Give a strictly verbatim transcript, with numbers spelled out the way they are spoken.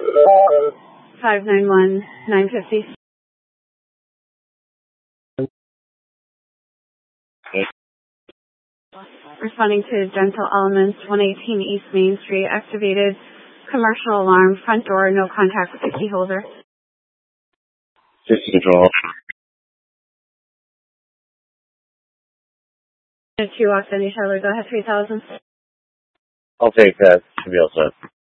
five nine one, nine five zero. Responding to Dental Elements, one eighteen East Main Street, activated commercial alarm, front door, no contact with the key holder. Safety control. Two walks in each other, go ahead, three thousand. I'll take that. Should be all set.